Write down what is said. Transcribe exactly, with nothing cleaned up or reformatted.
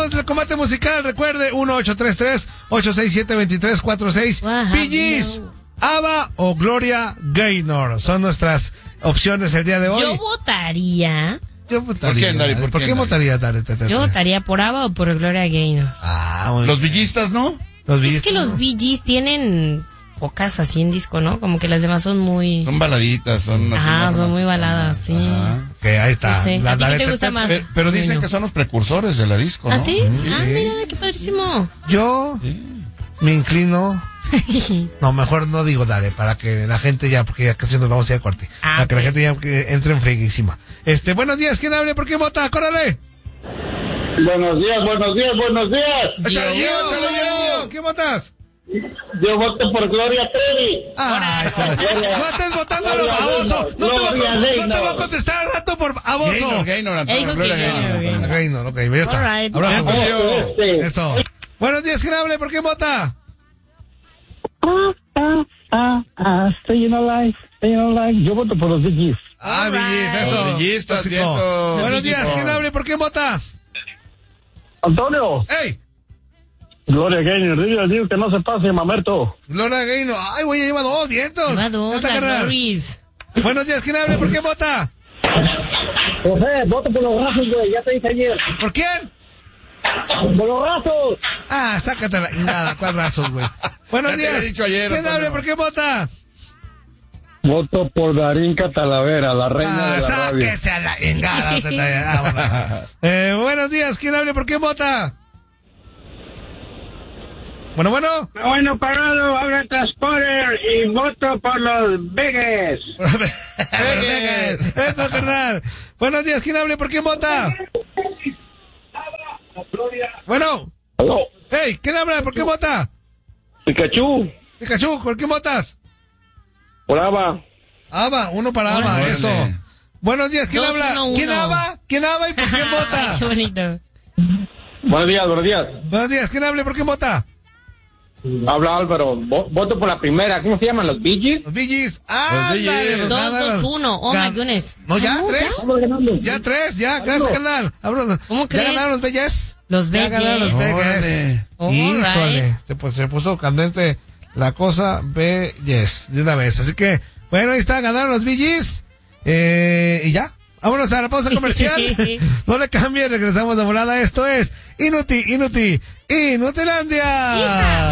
Regresamos del combate musical. Recuerde, uno ocho tres tres, ocho seis siete, dos tres cuatro seis. Bee Gees, ABBA o Gloria Gaynor. Son nuestras opciones el día de hoy. Yo votaría... Yo votaría. ¿Por qué, Dari? ¿Por, ¿Por qué, qué votaría, Dari? Yo votaría por ABBA o por Gloria Gaynor. Ah, bueno. Los villistas, ¿no? Los es que los Bee Gees tienen pocas así en disco, ¿no? Como que las demás son muy... Son baladitas, son... Ajá, son muy baladas, sí. Ok, ahí está. No sé. La, ¿A ti la qué te de- gusta más? Pero, pero dicen Bueno. que son los precursores de la disco, ¿no? ¿Ah, sí? Mm, Ah, sí. mira, qué padrísimo. Yo me inclino... No, mejor no digo dale, para que la gente ya, porque ya casi nos vamos a ir a corte. Ah, para que ok. la gente ya que entre en freguísima. Este, buenos días, ¿quién hable? ¿Por qué vota? ¡Córrele! Buenos días, buenos días, buenos días. ¡Échale Yo. yo, échale yo! ¿Quién votas? Yo voto por Gloria Trevi. Ay, Gloria. no estés votando a lo Gloria baboso. No te, va, Gloria a- no te Gaynor. va a contestar al rato por baboso. Gaynor, Gaynor, Antonio, Él dijo Gloria que Gaynor, Gaynor, Antonio. Gaynor, ok, ya está. All right. Abrazo. Antonio. Este, Eso. Buenos días, ¿quién hable? ¿Por qué vota? ah, ah, ah, ah, staying alive, staying alive. Yo voto por los Bee Gees. Ah, All Bee Gees, right. eso. Los villistas, Tóxico. viento. Buenos días, Tóxico. ¿quién hable? ¿Por qué vota? Antonio, ¡Ey! Gloria Gaynor, dile, digo que no se pase, mamerto. Gloria Gaynor. Ay, güey, ya lleva dos vientos. Lleva Ya dos, está, la carnal. Doris. Buenos días, ¿quién hable? ¿Por qué vota? José, voto por los rasos, güey, ya te dije ayer. ¿Por quién? Por los rasos. Ah, sácatela. Y nada, ¿cuál brazos, güey? Buenos Ya te días. había dicho ayer, ¿Quién Antonio. hable? ¿Por qué vota? Voto por Darinka Talavera, la reina Ah, de la radio. sáquese a la engada. Ah, bueno. eh, buenos días, ¿quién hable? ¿Por qué vota? Bueno, bueno. Bueno, parado, habla Transporter y voto por los Vegas. Vegas. Eso, carnal. Buenos días, ¿quién hable? ¿Por qué vota? Bueno. Aló, Hey, ¿quién habla? ¿Por qué vota? Pikachu, Pikachu, ¿por qué votas? por Ava. Ava, uno para Ava, Órale. eso. Buenos días, ¿quién Dos, habla? uno, uno. ¿Quién Ava? ¿Quién Ava y por quién vota? Qué bonito. Buenos días, buenos días. Buenos días, ¿quién hable? ¿Por quién vota? Habla Álvaro, Vo- voto por la primera. ¿Cómo se llaman los Bee Gees? Los Bee Gees. Ah, Los Bee Gees. Dos, dos, uno. Oh, my goodness. No, ya, Ah, no, tres. Vamos ganando. Ya tres, ya, gracias, carnal. Abro- ¿Cómo ¿Ya crees? ganaron los Bellas? Los Ya Bee ganaron los Gees. Bellas. Órale. All Híjole, right. se, pues, se puso candente la cosa Bellas de una vez. Así que, bueno, ahí está, ganaron los Bee Gees. Eh, y ya. Vámonos a la pausa comercial. No le cambien, regresamos de volada. Esto es Inuti, Inuti, Inutilandia.